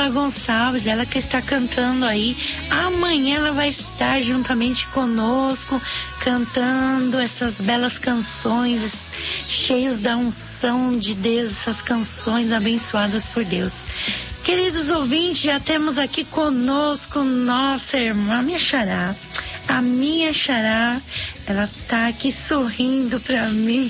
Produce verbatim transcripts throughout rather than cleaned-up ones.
Ângela Gonçalves, ela que está cantando aí. Amanhã ela vai estar juntamente conosco, cantando essas belas canções, cheios da unção de Deus, essas canções abençoadas por Deus. Queridos ouvintes, já temos aqui conosco nossa irmã, minha xará. A minha xará, ela tá aqui sorrindo pra mim.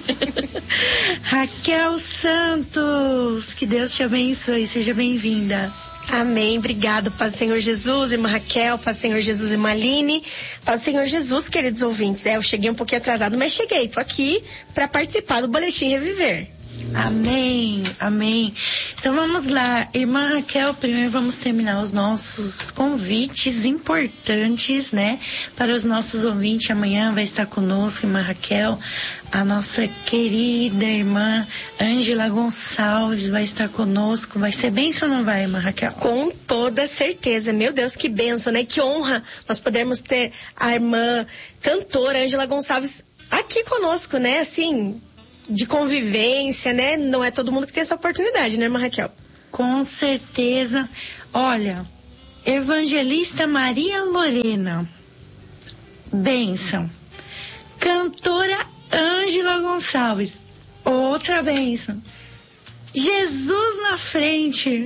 Raquel Santos, que Deus te abençoe, seja bem-vinda. Amém, obrigado, Paz do Senhor Jesus, irmã Raquel, Paz do Senhor Jesus, irmã Aline, Paz do Senhor Jesus, queridos ouvintes. É, eu cheguei um pouquinho atrasado, mas cheguei, tô aqui para participar do Boletim Reviver. Amém, amém. Então vamos lá, irmã Raquel, primeiro vamos terminar os nossos convites importantes, né? Para os nossos ouvintes, amanhã vai estar conosco, irmã Raquel, a nossa querida irmã Ângela Gonçalves vai estar conosco. Vai ser bênção ou não vai, irmã Raquel? Com toda certeza, meu Deus, que bênção, né? Que honra nós podermos ter a irmã cantora Ângela Gonçalves aqui conosco, né? Assim, de convivência, né? Não é todo mundo que tem essa oportunidade, né, irmã Raquel? Com certeza. Olha, evangelista Maria Lorena, bênção. Cantora Ângela Gonçalves, outra bênção. Jesus na frente.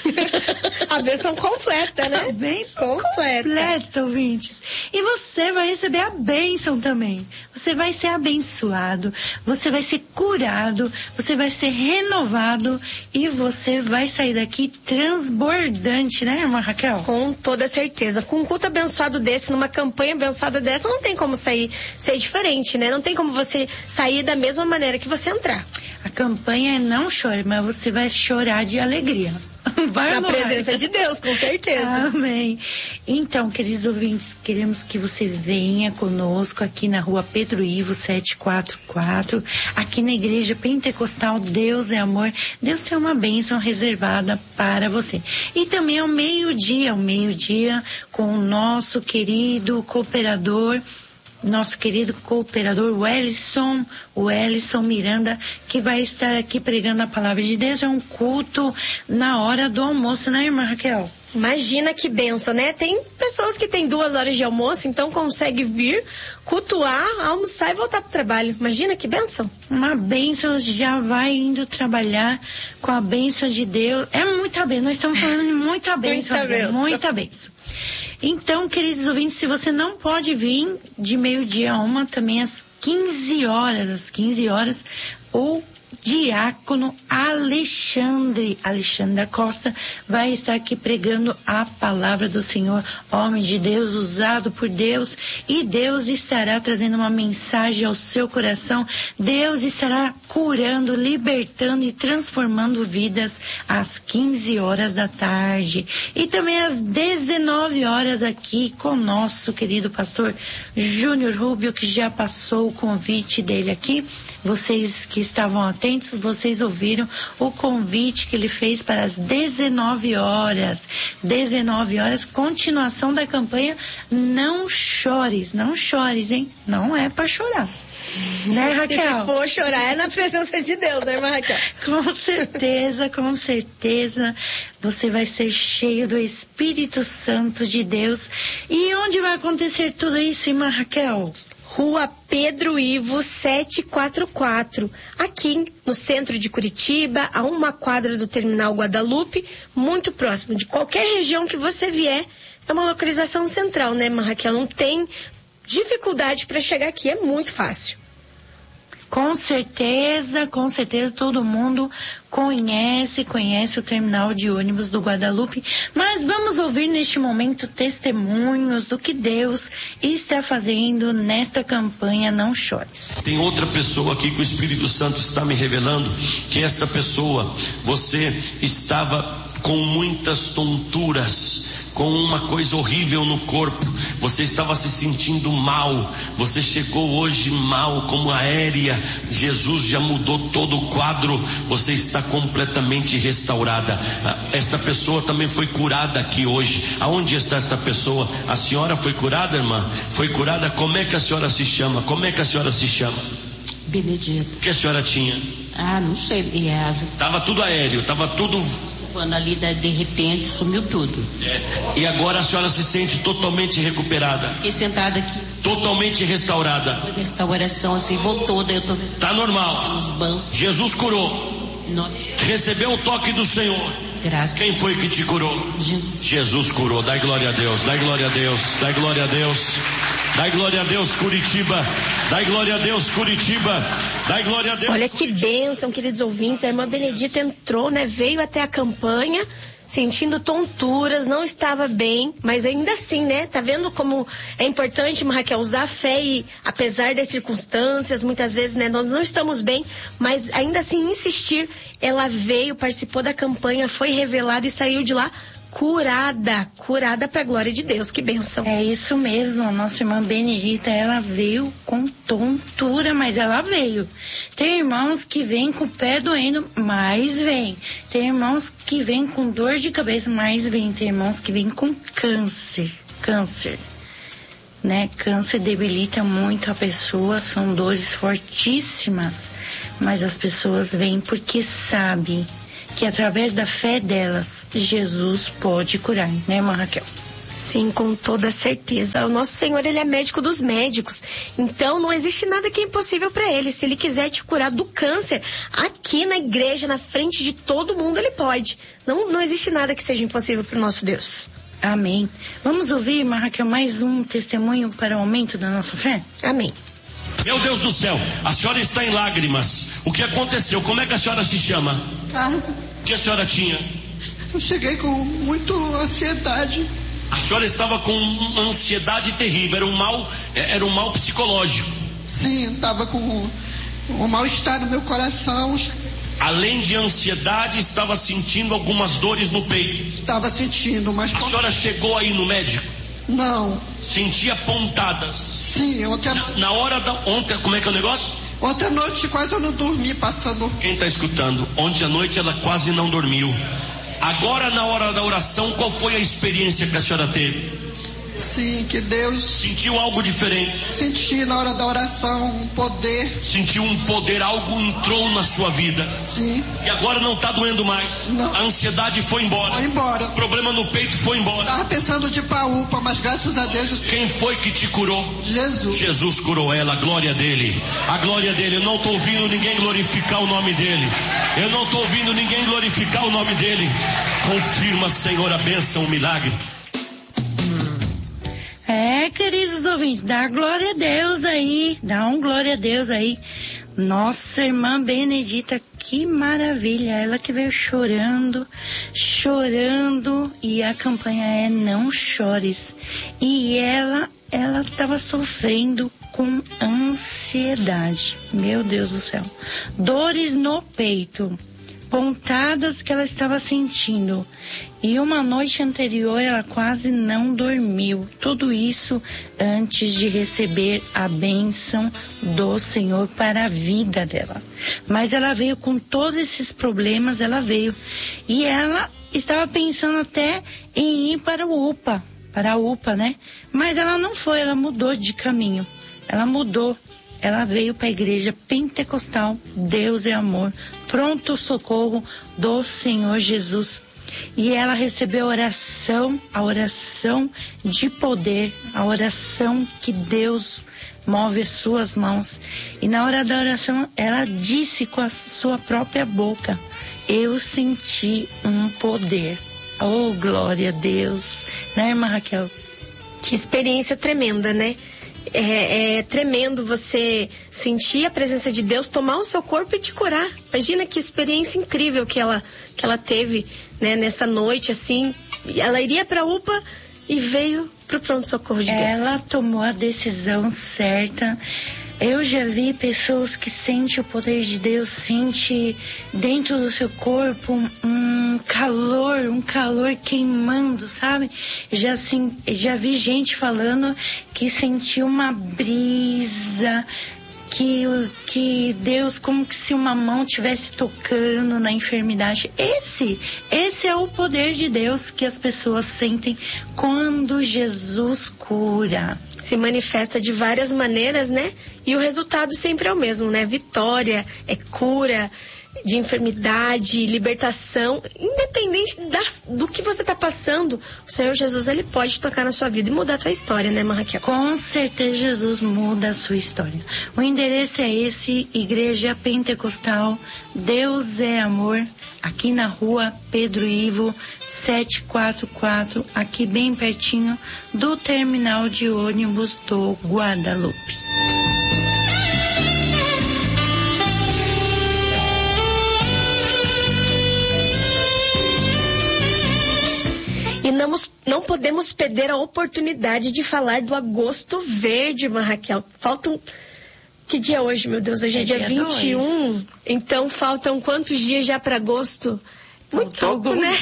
A bênção completa, né? A bênção completa. completa, ouvintes. E você vai receber a bênção também. Você vai ser abençoado, você vai ser curado, você vai ser renovado e você vai sair daqui transbordante, né, irmã Raquel? Com toda certeza. Com um culto abençoado desse, numa campanha abençoada dessa, não tem como sair ser diferente, né? Não tem como você sair da mesma maneira que você entrar. A campanha é não chore, mas você vai chorar de alegria. Vai Na presença de Deus, com certeza. Amém. Então, queridos ouvintes, queremos que você venha conosco aqui na rua Pedro Ivo setecentos e quarenta e quatro, aqui na Igreja Pentecostal Deus é Amor. Deus tem uma bênção reservada para você. E também ao meio-dia, ao meio-dia, com o nosso querido cooperador, nosso querido cooperador Wellison, Wellison Miranda, que vai estar aqui pregando a palavra de Deus. É um culto na hora do almoço, né, irmã Raquel? Imagina que bênção, né? Tem pessoas que têm duas horas de almoço, então consegue vir, cultuar, almoçar e voltar para o trabalho. Imagina que bênção. Uma bênção, já vai indo trabalhar com a bênção de Deus. É muita bênção, nós estamos falando de muita bênção. muita bênção. Muita bênção. Então, queridos ouvintes, se você não pode vir de meio-dia a uma, também às quinze horas, às quinze horas, o diácono Alexandre, Alexandre da Costa, vai estar aqui pregando a palavra do Senhor, homem de Deus, usado por Deus, e Deus estará trazendo uma mensagem ao seu coração. Deus estará curando, libertando e transformando vidas às quinze horas da tarde. E também às dezenove horas aqui com o nosso querido pastor Júnior Rubio, que já passou o convite dele aqui. Vocês que estavam atentos, vocês ouviram o convite que ele fez para as dezenove horas. dezenove horas, continuação da campanha Não Chores. Não chores, hein? Não é para chorar. Né, Raquel? Se for chorar, é na presença de Deus, né, irmã Raquel? Com certeza, com certeza. Você vai ser cheio do Espírito Santo de Deus. E onde vai acontecer tudo isso, irmã Raquel? Rua Pedro Ivo setecentos e quarenta e quatro, aqui no centro de Curitiba, a uma quadra do Terminal Guadalupe, muito próximo de qualquer região que você vier. É uma localização central, né, irmã Raquel? Não tem dificuldade para chegar aqui, é muito fácil. Com certeza, com certeza todo mundo conhece, conhece o terminal de ônibus do Guadalupe, mas vamos ouvir neste momento testemunhos do que Deus está fazendo nesta campanha Não Chores. Tem outra pessoa aqui que o Espírito Santo está me revelando, que esta pessoa, você estava com muitas tonturas, com uma coisa horrível no corpo, você estava se sentindo mal, você chegou hoje mal, como aérea. Jesus já mudou todo o quadro, você está completamente restaurada. Esta pessoa também foi curada aqui hoje. Aonde está esta pessoa? A senhora foi curada, irmã? Foi curada? Como é que a senhora se chama? Como é que a senhora se chama? Benedito. O que a senhora tinha? Ah, não sei, Iasa. Tava tudo aéreo, tava tudo Quando ali, de repente, sumiu tudo. É. E agora a senhora se sente totalmente recuperada? Fiquei sentada aqui. Totalmente restaurada? Depois da restauração, assim, voltou, daí eu tô... Tá normal? Nos bancos. Jesus curou? Não. Recebeu o toque do Senhor? Graças. Quem foi que te curou? Jesus. Jesus curou. Dai glória a Deus, dai glória a Deus, dai glória a Deus. Dai glória a Deus, Curitiba. Dai glória a Deus, Curitiba. Dai glória a Deus. Olha que bênção, queridos ouvintes. A irmã Benedita entrou, né? Veio até a campanha, sentindo tonturas, não estava bem, mas ainda assim, né? Tá vendo como é importante, Raquel, usar a fé e, apesar das circunstâncias, muitas vezes, né? Nós não estamos bem, mas ainda assim insistir. Ela veio, participou da campanha, foi revelada e saiu de lá curada, curada para a glória de Deus. Que bênção. É isso mesmo, a nossa irmã Benedita, ela veio com tontura, mas ela veio. Tem irmãos que vêm com o pé doendo, mas vem. Tem irmãos que vêm com dor de cabeça, mas vem. Tem irmãos que vêm com câncer, câncer, né? Câncer debilita muito a pessoa, são dores fortíssimas, mas as pessoas vêm porque sabem que através da fé delas, Jesus pode curar, né, irmã Raquel? Sim, com toda certeza. O nosso Senhor, Ele é médico dos médicos. Então, não existe nada que é impossível para Ele. Se Ele quiser te curar do câncer, aqui na igreja, na frente de todo mundo, Ele pode. Não, não existe nada que seja impossível para o nosso Deus. Amém. Vamos ouvir, irmã Raquel, mais um testemunho para o aumento da nossa fé? Amém. Meu Deus do céu, a senhora está em lágrimas. O que aconteceu? Como é que a senhora se chama? Carmen. O que a senhora tinha? Eu cheguei com muita ansiedade. A senhora estava com uma ansiedade terrível, era um mal, era um mal psicológico. Sim, estava com um mal-estar no meu coração. Além de ansiedade, estava sentindo algumas dores no peito. Estava sentindo, mas... A senhora chegou aí no médico? Não. Sentia pontadas? Sim, ontem... Na, na hora da... Ontem, como é que é o negócio? Ontem à noite quase eu não dormi, passando... Quem está escutando? Ontem à noite ela quase não dormiu. Agora, na hora da oração, qual foi a experiência que a senhora teve? Sim, que Deus... Sentiu algo diferente? Senti na hora da oração um poder. Sentiu um poder, algo entrou na sua vida. Sim. E agora não está doendo mais. Não. A ansiedade foi embora. Foi embora. O problema no peito foi embora. Estava pensando de ir pra U P A, mas graças a Deus... Quem foi que te curou? Jesus. Jesus curou ela, a glória dele. A glória dele. Eu não estou ouvindo ninguém glorificar o nome dele. Eu não estou ouvindo ninguém glorificar o nome dele. Confirma, Senhor, a bênção, o milagre. É, queridos ouvintes, dá glória a Deus aí, dá um glória a Deus aí. Nossa irmã Benedita, que maravilha, ela que veio chorando, chorando, e a campanha é Não Chores. E ela, ela estava sofrendo com ansiedade, meu Deus do céu, dores no peito, pontadas que ela estava sentindo, e uma noite anterior ela quase não dormiu. Tudo isso antes de receber a bênção do Senhor para a vida dela. Mas ela veio com todos esses problemas, ela veio, e ela estava pensando até em ir para o U P A, para a U P A, né? Mas ela não foi, ela mudou de caminho, ela mudou. Ela veio para a igreja pentecostal, Deus é amor, pronto socorro do Senhor Jesus. E ela recebeu a oração, a oração de poder, a oração que Deus move as suas mãos. E na hora da oração, ela disse com a sua própria boca: eu senti um poder. Oh, glória a Deus. Né, irmã Raquel? Que experiência tremenda, né? É, é tremendo você sentir a presença de Deus tomar o seu corpo e te curar. Imagina que experiência incrível que ela, que ela teve, né, nessa noite, assim. Ela iria para a U P A e veio para o pronto-socorro de Deus. Ela tomou a decisão certa. Eu já vi pessoas que sentem o poder de Deus, sente dentro do seu corpo um calor, um calor queimando, sabe? Já, assim, já vi gente falando que sentiu uma brisa, que, que Deus, como que se uma mão estivesse tocando na enfermidade. Esse, esse é o poder de Deus que as pessoas sentem quando Jesus cura. Se manifesta de várias maneiras, né? E o resultado sempre é o mesmo, né? Vitória, é cura, de enfermidade, libertação, independente das, do que você está passando, o Senhor Jesus, ele pode tocar na sua vida e mudar a tua história, né, irmã Raquel? Com certeza Jesus muda a sua história. O endereço é esse, Igreja Pentecostal Deus é Amor, aqui na rua Pedro Ivo, setecentos e quarenta e quatro, aqui bem pertinho do terminal de ônibus do Guadalupe. E não, não podemos perder a oportunidade de falar do Agosto Verde, irmã Raquel. Faltam... Que dia é hoje, meu Deus? Hoje é, é dia, dia vinte e um. Dois. Então faltam quantos dias já para agosto? Muito Faltou pouco, né?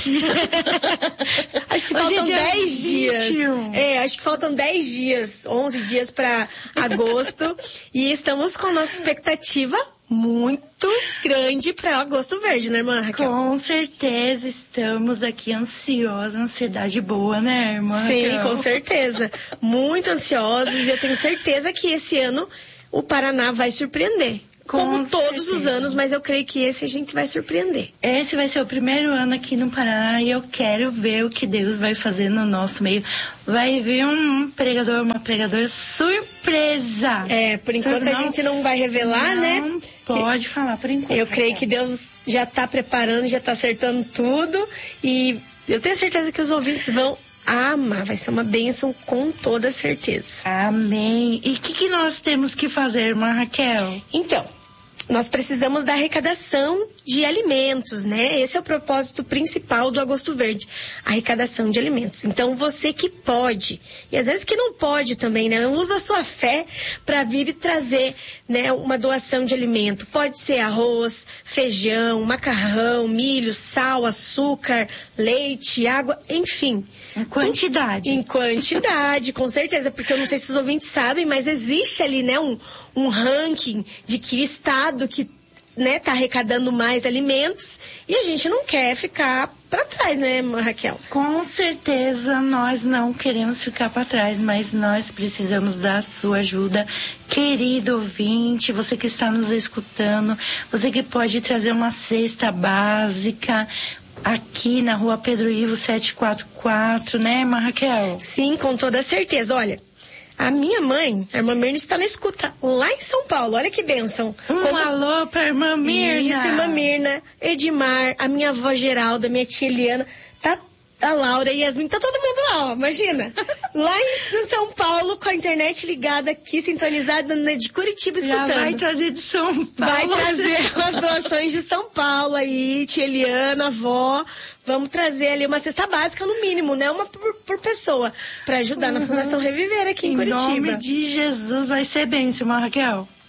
Acho que faltam dez dias. É, acho que faltam dez dias, onze dias para agosto. E estamos com nossa expectativa muito grande para Agosto Verde, né, irmã Raquel? Com certeza estamos aqui ansiosos, ansiedade boa, né, irmã Sim, Raquel? Com certeza. Muito ansiosos e eu tenho certeza que esse ano o Paraná vai surpreender. Com Como todos certeza. os anos, mas eu creio que esse a gente vai surpreender. Esse vai ser o primeiro ano aqui no Paraná e eu quero ver o que Deus vai fazer no nosso meio. Vai vir um pregador, uma pregadora surpresa. É, por enquanto não, a gente não vai revelar, não né? Não pode falar por enquanto. Eu creio que Deus já está preparando, já está acertando tudo e eu tenho certeza que os ouvintes vão amar, vai ser uma bênção com toda certeza. Amém. E o que, que nós temos que fazer, irmã Raquel? Então, nós precisamos da arrecadação de alimentos, né? Esse é o propósito principal do Agosto Verde, a arrecadação de alimentos. Então, você que pode, e às vezes que não pode também, né? Usa a sua fé para vir e trazer, né, uma doação de alimento. Pode ser arroz, feijão, macarrão, milho, sal, açúcar, leite, água, enfim. Em quantidade. Em quantidade, com certeza, porque eu não sei se os ouvintes sabem, mas existe ali, né, um, um ranking de que estado que, né, tá arrecadando mais alimentos e a gente não quer ficar para trás, né, Raquel? Com certeza nós não queremos ficar para trás, mas nós precisamos da sua ajuda, querido ouvinte, você que está nos escutando, você que pode trazer uma cesta básica, aqui na rua Pedro Ivo setecentos e quarenta e quatro, né, irmã Raquel? Sim, com toda certeza. Olha, a minha mãe, a irmã Mirna, está na escuta lá em São Paulo. Olha que bênção. Um Como... alô pra irmã Mirna. Isso, irmã Mirna, Edmar, a minha avó Geralda, minha tia Eliana, tá a Laura e Yasmin, tá todo mundo lá, ó, imagina. Lá em São Paulo, com a internet ligada aqui, sintonizada de Curitiba, escutando. Já vai trazer de São Paulo. Vai trazer as doações de São Paulo aí, tia Eliana, avó. Vamos trazer ali uma cesta básica, no mínimo, né? Uma por, por pessoa, para ajudar uhum. na Fundação Reviver aqui em, em Curitiba. Em nome de Jesus, vai ser bênção, irmã Raquel.